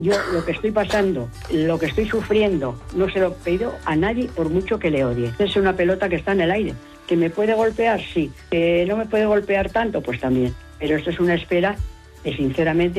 Yo lo que estoy pasando, lo que estoy sufriendo, no se lo pido a nadie por mucho que le odie. Es una pelota que está en el aire. ¿Que me puede golpear? Sí. ¿Que no me puede golpear tanto? Pues también. Pero esto es una espera que sinceramente